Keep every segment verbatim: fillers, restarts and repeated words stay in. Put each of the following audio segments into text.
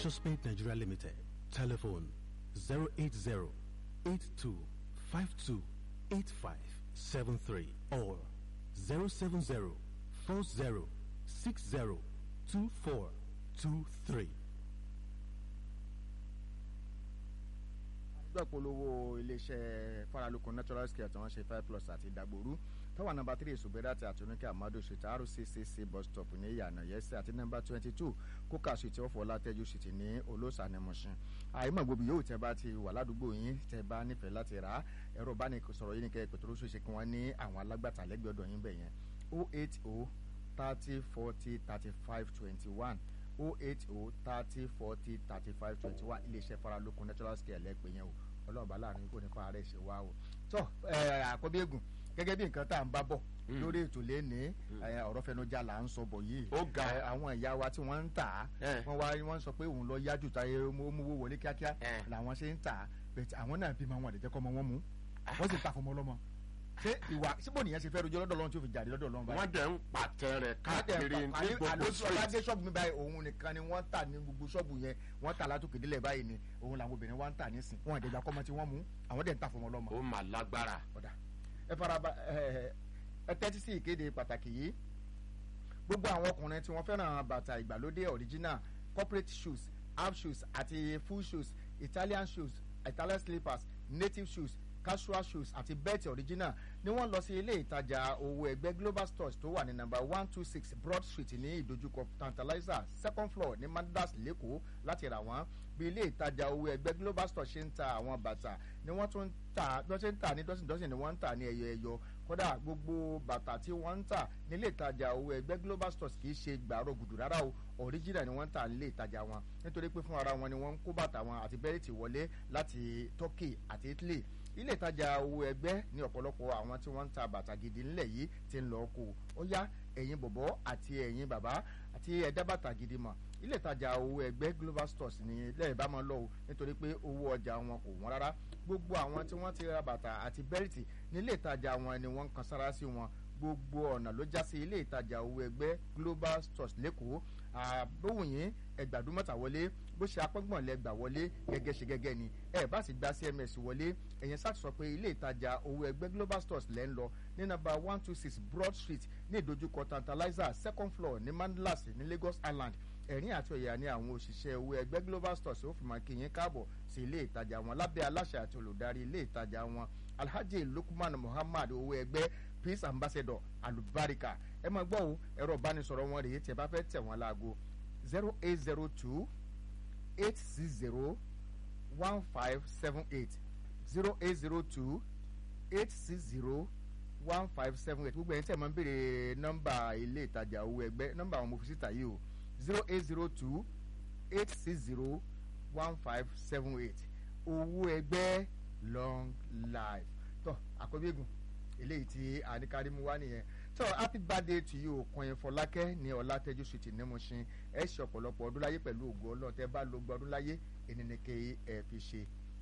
Precious Paint Nigeria Limited. Telephone zero eight zero, eight two five two, eight five seven three or zero seven zero, four zero six zero, two four two three. Polówó iléeṣẹ́ Faralókun Natural Care tí wọ́n ṣe five plus àti Dagboru tọ́wọ́ nọ́mbà three Subeda àti Àtúnkẹ́ Amadu Street R C C C bus stop ní Ìyànà Yẹ́sẹ̀ àti nọ́mbà twenty two Kókà Street ọ̀fọ̀ Látẹ́jú Street ní Olóòsà ní Mùṣín. àìmọ̀ gbogbo yóò tẹ́ bá ti wà ládùúgbò yín tẹ́ bá nífẹ̀ẹ́ láti rà á ẹ̀rọ ìbánisọ̀rọ̀ yín ní kẹ́ pẹ̀tọ́rọ́ ṣoṣe kí wọ́n ní àwọn alágbàtà lẹ́gbẹ̀ẹ́ ọ̀dọ̀ yín bẹ̀ yẹn oh eight oh thirty forty thirty-five twenty-one oh eight oh thirty forty thirty-five twenty-one iléeṣẹ́ Faralókun Natural Care lẹ́pẹ̀ yẹn o ọlọ́run bá láàrin kò ní kọ́ ààrẹ ṣe wá o tó àkọ́bí eégún gẹ́gẹ́ bí nǹkan tá à ń bá bọ̀ lórí ètò lẹ́ni ọ̀rọ̀ fẹnujá là ń sọ bọ̀ yìí àwọn ìyá wa tí wọ́n ń tà á wọ́n wá wọ́n sọ pé òun lọ yájú táyé mówó wọlé kíákíá làwọn ṣe ń tà á bẹ̀tẹ̀ àwọn náà bímọ àwọn àdèjẹ́ kọ́ ọmọ wọn mú wọ́n sì ń ta fọmọ ọlọ́mọ ṣé ìwà síbò nìyẹn ṣe fẹ́ rojọ́ lọ́dọ̀ Ọlọ́run tí ó fi jáde lọ́dọ̀ Ọlọ́run báyìí. wọ́n jẹ́ ń pàtẹ rẹ̀ káàkiri ní gbogbo street. ọ̀làdé ṣọ́ọ̀bù mi báyìí òun nìkan ni wọ́n tà ní gbogbo ṣọ́ọ̀bù yẹn wọ́n tà látòkè délẹ̀ báyìí ni òun làwọn obìnrin wa ń tà nísìn wọn àdèjà kọ́mọ tí wọ́n mú àwọn dẹ̀ ń tà fọmọ ọlọ́mọ. ó mà lágbára. ọ̀dà ẹ faraba ẹ tẹ́tí sí ìkéde pàtàkì yìí gbogbo àwọn ọkùnrin tí wọ́n fẹ́ràn bàtà ìgbàlódé original corporate shoes half shoes àti full shoes Italian shoes Italian slippers native shoes casual shoes àti bẹ́ẹ̀tì original ni wọ́n lọ sí ilé ìtajà owó ẹgbẹ́ Global Stores tó wà ní number one two six Broad Street ní ìdojúkọ Tantalizer second floor ní Mandas lẹ́kọ̀ọ́ láti rà wọ́n bí ilé ìtajà owó ẹgbẹ́ Global Stores ṣe ń ta àwọn bàtà ni wọ́n tún ń tà bí wọ́n ṣe ń tà ní dọ́sìn-dọ́sìn ni wọ́n ń tà ní ẹyọ ẹyọ kódà gbogbo bàtà tí wọ́n ń tà ní ilé ìtajà owó ẹgbẹ́ Global Stores kì í ṣe gbàrọ̀ gùdù rárá o original ni wọ́n ń tà ní ilé ìtajà wọn nítorí pé fún ara wọn ni wọ́n ń kó bàtà wọn àti bẹ́ẹ̀tì wọlé láti Turkey àti Italy ilé ìtajà owó ẹgbẹ́ ní ọ̀pọ̀lọpọ̀ àwọn tí wọ́n ń ta bàtà gidi ńlẹ̀ yìí ti ń lọ kó ó yá ẹ̀yin bọ̀bọ̀ àti ẹ̀yin bàbá àti ẹ̀dá bàtà gidi mọ̀ ilé ìtajà owó ẹgbẹ́ Global Stores ní lẹ́yìn bá máa lọ o nítorí pé owó ọjà wọn kò wọ́n rárá gbogbo àwọn tí wọ́n ti ra bàtà àti bẹ́ẹ̀tì ní ilé ìtajà wọn ni wọ́n ń kan sára sí wọn gbogbo ọ̀nà ló já sí ilé ìtajà owó ẹgbẹ́ Global Stores lẹ́kọ̀ọ́ àbóhùn yín ẹgbàdúmọ̀tà wọlé bó ṣe apọ́ngbọ̀n lẹ gbà wọlé gẹ́gẹ́ ṣe gẹ́gẹ́ ni ẹ bá sì gba C M S wọlé ẹ̀yẹn sáà sọ pé ilé ìtajà owó ẹgbẹ́ Global Stores lẹ́ ń lọ ní nàmbà one two six Broad Street ní ìdojúkọ Tantalizer second floor ní Mandas ní Lagos Island ẹ̀rín àti ọ̀yà ni àwọn òṣìṣẹ́ owó ẹgbẹ́ Global Stores ó fi máa kí yín káàbọ̀ sí ilé ìtajà wọn lábẹ́ aláṣẹ àti olùdarí ilé ìtajà wọn Alhaji Lukman Muhammad owó ẹgbẹ́ Peace Ambassador Alubarika ẹ máa gbọ́ o ẹ̀rọ ìbánisọ̀rọ̀ wọn rèé tẹ́ bá fẹ́ tẹ̀ wọ́n láago zero eight zero two eight six zero one five seven eight zero eight zero two eight six zero one five seven eight gbogbo ẹ̀yin tẹ́ máa ń béèrè nọ́mbà ilé ìtajà owó ẹgbẹ́ nọ́mbà àwọn mo fi síta yìí o zero eight zero two eight six zero one five seven eight owó ẹgbẹ́ long life tó àkọ́bíyègùn eléyìí tí àníkárí mú wá nìyẹn so happy birthday to you Queen Fọlákẹ́ ní Ọlátẹ́jú Street ní Mùṣín ẹ ṣe ọ̀pọ̀lọpọ̀ ọdún láyé pẹ̀lú ògo Ọlọ́run tẹ́ bá lo gbọdún láyé ènìyàn ẹ fi ṣe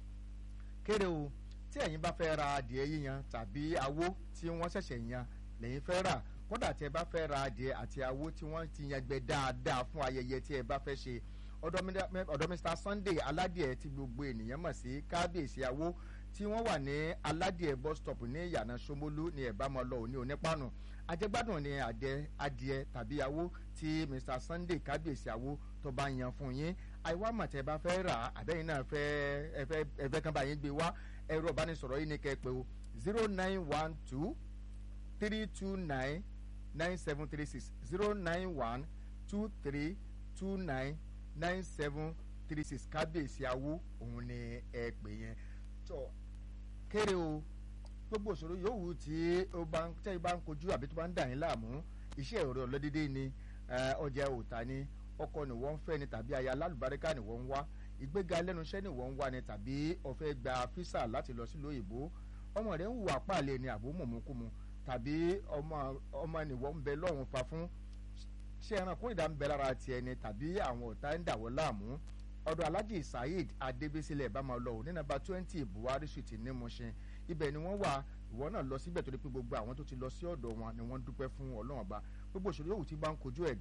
kéré o tí ẹ̀yin bá fẹ́ ra adìẹ yíyan tàbí awó tí wọ́n ṣẹ̀ṣẹ̀ yan lẹ́yìn fẹ́ rà kódà tí ẹ bá fẹ́ ra adìẹ àti awó tí wọ́n ti yan gbẹ dáadáa fún ayẹyẹ tí ẹ bá fẹ́ ṣe ọ̀dọ̀ Mr Sunday aládìẹ tí gbogbo ènìyàn mọ̀ sí kábíyèsí awó tí wọ́n wà ní aládìẹ bus stop ní Ìyànà Ṣómólú ní ẹ̀bámọ́ lọ òní onípanu ajẹ́gbádùn ní adìẹ adìẹ tàbí awó tí Mr Sunday kábíyèsí awó tó bá yan fún yín àìwá mọ̀tẹ́ bá fẹ́ rà àbẹ́yìn náà fẹ́ ẹfẹ́ ẹfẹ́ kan bá yín gbé wá ẹ̀rọ ìbánisọ̀rọ̀ yìí ní kẹ́ pé o zero nine one two three two nine nine seven three six zero nine one two three two nine nine seven three six kábíyèsí awó òun ni ẹ pè yẹn tó kéré o gbogbo òṣòro yòówù tí ó bá ń tẹ́ bá ń kojú àbí tó bá ń dà yín láàmú iṣẹ́ ìrọ̀ ọlọ́dédé ni ọjà òòtà ni ọkọ ni wọ́n ń fẹ́ ni tàbí aya alálùbáríkà ni wọ́n ń wá ìgbéga lẹ́nu iṣẹ́ ni wọ́n ń wá ni tàbí ó fẹ́ gba físà láti lọ sílùú òyìnbó ọmọ rẹ̀ ń hùwà páàlẹ́ ni àbó mọ̀mọ́kúmu tàbí ọmọ ọmọ ni wọ́n ń bẹ lọ́rùn fa fún ṣé ẹranko ìdá ń bẹ lára tiẹ̀ ni tàbí àwọn ọ̀tá ń dàwọ́ láàmú ọ̀dọ̀ Alhaji Saheed Adébísílẹ̀ bá máa lọ ò ní nàbà twenty Buhari Street ní Mùṣín ibẹ̀ ni wọ́n wà ìwọ náà lọ síbẹ̀ torí pé gbogbo àwọn tó ti lọ sí ọ̀dọ̀ wọn ni wọ́n dúpẹ́ fún Ọlọ́run ọba gbogbo òṣèlú yòówù tí bá ń kojú ẹ̀dá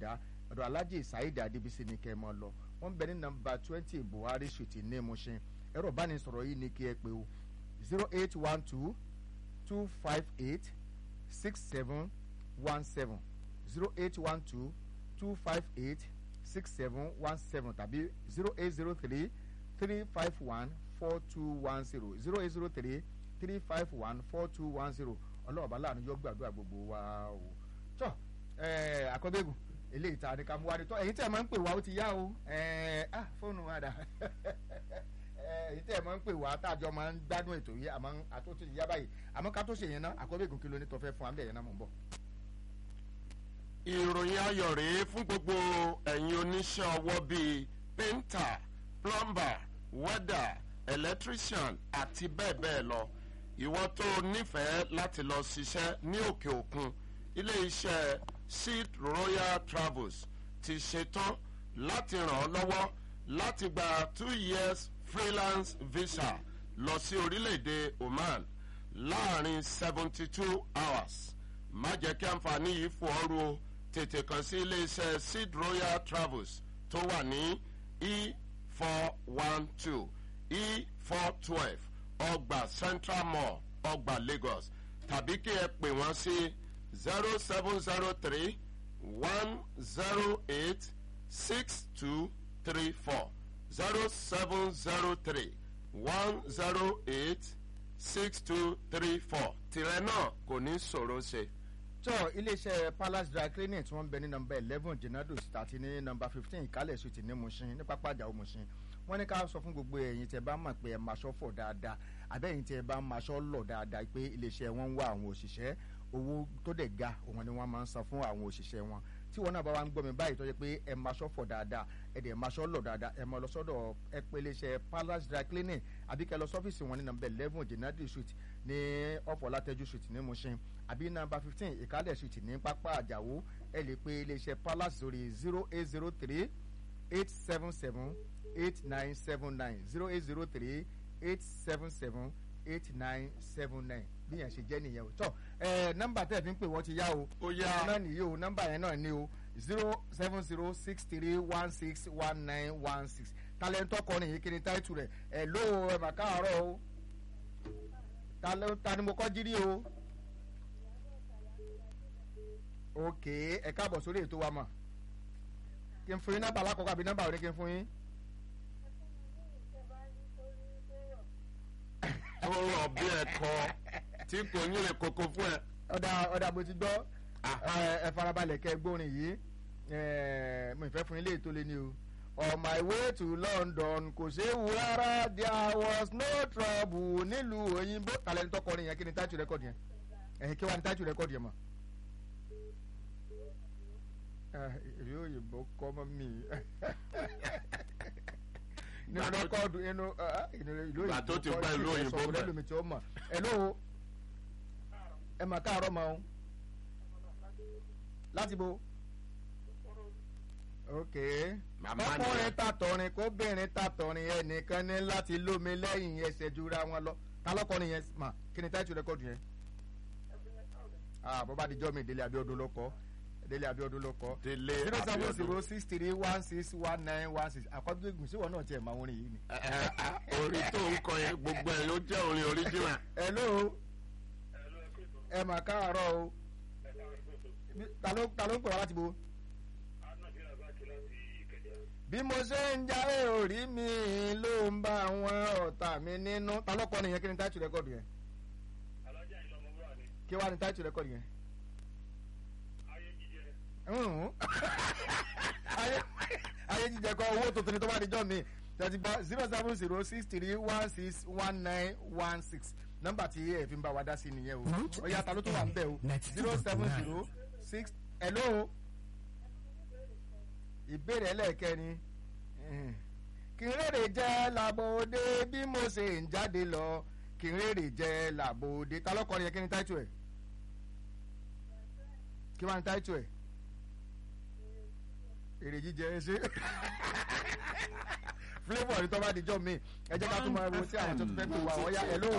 ọ̀dọ̀ Alhaji Saheed Adébísí ní kẹ́ ẹ mọ́ lọ wọ́n bẹ ní nọ́mbà twenty Buhari Street ní Mushin ẹ̀rọ ìbánisọ̀rọ̀ yìí ní kí ẹ pé o zero eight one two two five eight six seven one seven zero eight one two two five eight six seven one seven tàbí zero eight zero three three five one four two one zero zero eight zero three three five one four two one zero ọlọ́ọ̀bá láàánú yóò gbàdúrà gbogbo wa o. tọ́ àkọ́bẹ́gùn eléyìí tá a ní ká mú wa ní tọ́ èyí tẹ́ ẹ máa ń pè wá ó ti yá o ah fóònù wa dà èyí tẹ́ ẹ máa ń pè wá táàjọ máa ń gbádùn ètò yìí àmọ́ àtúntò yá báyìí àmọ́ ká tó ṣe yẹn náà àkọ́bẹ́gùn kí ló ní tó fẹ́ fún abẹ́ yẹn náà mọ̀ ń bọ̀. ìròyìn ayọ̀ rèé fún gbogbo ẹ̀yin oníṣẹ́ ọwọ́ bíi painter plumber welder electrician àti bẹ́ẹ̀ bẹ́ẹ̀ lọ ìwọ tó nífẹ̀ẹ́ láti lọ ṣiṣẹ́ ní òkè òkun ilé iṣẹ́ Seed Royal Travels ti ṣetán láti ràn ọ́ lọ́wọ́ láti gba two years freelance visa lọ sí orílẹ̀-èdè Oman láàrin seventy two hours má jẹ́ kí àǹfààní yìí fò ọ́ ru o tètè kàn sí ilé iṣẹ́ Seed Royal Travels tó wà ní E four one two E four twelve ọgbà Central Mall ọgbà Lagos tàbí kí ẹ pè wọ́n sí zero seven zero three one zero eight six two three four zero seven zero three one zero eight six two three four tìrẹ náà kò ní ṣòro ṣe. tó iléeṣẹ́ Palace Dry Cleaning tí wọ́n ń bẹ ní nọ́mbà eleven Jenado Street àti ní nọ́mbà fifteen Ìkálẹ̀ Street ní Mushin ní pápá àjàó Mushin wọ́n ní ká sọ fún gbogbo ẹ̀yin tẹ́ bá mọ̀ pé ẹ máa ṣọ́ fọ̀ dáadáa àbẹ́yìn tẹ́ bá máa ṣọ́ lọ̀ dáadáa pé iléeṣẹ́ wọn ń wá àwọn òṣìṣẹ́ owó tó dẹ̀ ga òun ni wọ́n máa ń san fún àwọn òṣìṣẹ́ wọn tí wọn náà bá wá ń gbọ́ mi báyìí tó yẹ pé ẹ máa ṣọ́ fọ̀ dáadáa ẹ dẹ̀ máa ṣọ́ lọ̀ dáadáa ẹ máa lọ sọ́dọ̀ ẹ pé iléeṣẹ́ Palace Dry Cleaning àbí kẹ́ lọ sọ́fíìsì wọn ní nọ́mbà eleven Jenado Street ní Ọ̀fọ̀látẹ́jú Street ní Mushin àbí nọ́mbà fifteen Ìkálẹ̀ Street ní pápá àjàó ẹ lè pe iléeṣẹ́ Palace sórí zero eight zero three eight seven seven eight nine seven nine zero eight zero three eight seven seven eight nine seven nine bí yẹn ṣe jẹ́ nìyẹn o tọ́ ẹ nọ́mbà tẹ́ ẹ fi ń pè wọ́n ti yá o ó yá náà nìyí o nọ́mbà yẹn náà ní o zero seven zero six three one six one nine one six talẹ́ntọ́ kọrin yìí kí ni táìtù rẹ̀ ẹ̀ ló ẹ̀ mà káàárọ̀ o ta ni mo kọ́ jírí o ok ẹ káàbọ̀ sórí ètò wa mọ̀ kí n fún yín nọ́mbà alákọ̀ọ́kọ́ àbí nọ́mbà òní kí n fún yín. tó rọ̀ bí ẹ̀kọ́ tí kò ní lè koko fún ẹ. ọ̀dà ọ̀dà mo ti gbọ́ ẹ farabalẹ̀ kẹ́ gbórin yìí mo ìfẹ́ fún ilé ètò lé ní o. On my way to London kò séwu rárá there was no trouble nílùú òyìnbó talẹ̀ ń tọkọrin yẹn kí ni táìtù rẹ́kọ̀dì yẹn ẹ̀yìn kí wàá ní táìtù rẹ́kọ̀dì yẹn mọ̀. èyí òyìnbó kọ́ mọ́ mi nínú rẹ́kọ̀dù inú ìlú òyìnbó tó ti gba ìlú òyìnbó bẹ́ẹ̀ lómi tí ó mọ̀ ẹ̀ ló ẹ̀ mà káàárọ̀ mọ́ o láti bo ok ọkùnrin tàtọrin kóbìnrin tàtọrin ẹnìkan ní láti lómi lẹ́yìn ẹsẹ̀ jura wọn lọ ta lọ́kọrin yẹn mà kí ni táìtù rẹ́kọ̀dù yẹn bó bá dijọ́ mi Délé Abíọ́dún ló kọ Délé Abíọ́dún ló kọ zero seven zero six three one six one nine one six àkọ́bí egun síwọ̀n náà tiẹ̀ máa wọrin yìí ni. orin tó ń kọ yẹn gbogbo ẹ̀ ló jẹ́ orin original. hello ẹ mà káàárọ̀ o ta ló ta ló ń pè wá láti bo. bí mo ṣe ń jáwé orí mi ló ń bá àwọn ọ̀tá mi nínú ta lọ́kọ nìyẹn kí ni táìtù rẹ́kọ̀dù yẹn. kí wàá ní táìtù rẹ́kọ̀dù yẹn. ayé jíjẹ kọ owó tuntun ni tó bá di jọ mi thirty ba zero seven zero six three one six one nine one six nọ́mbà tí ẹ fi ń bá wa dá sí nìyẹn o ó yá ta ló tó wà ń bẹ̀ o zero seven zero six hello ìbéèrè ẹlẹ́ẹ̀kẹ́ni kí n rèrè jẹ́ làbòde bí mo ṣe ń jáde lọ kí n rèrè jẹ́ làbòde ta lọ́kọ yẹ kí ni táìtù ẹ̀ kí wàá ní táìtù ẹ̀ èrè jíjẹ ẹ ṣe flavour ní tó bá dijọ́ mi ẹ jẹ́ ká tún máa wo sí àwọn tó tún fẹ́ pè wá wọ́n yá ẹ̀ lóo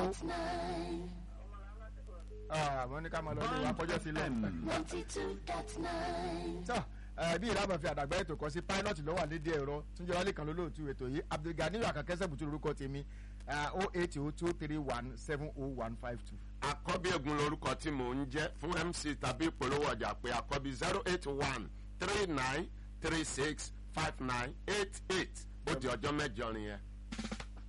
wọ́n ní ká máa lọ ilé wa kọjọ́ sílẹ̀. bí ìlànà fi àdàgbà ètò kan sí pilot lọ́wọ́ àlédè ẹ̀rọ túnjẹ́ wálé kan lólóòtú ètò yìí abdulganiyu akànkẹ́sẹ̀ bùtú lórúkọ tèmi oh eight oh two three one seven oh one five two. àkọ́bí egun lorúkọ tí mò ń jẹ́ fún mc tàbí ìpolówó ọjà pé àkọ́bí zero eight one three nine three six five nine eight eight ó di ọjọ́ mẹ́jọ rìn yẹn.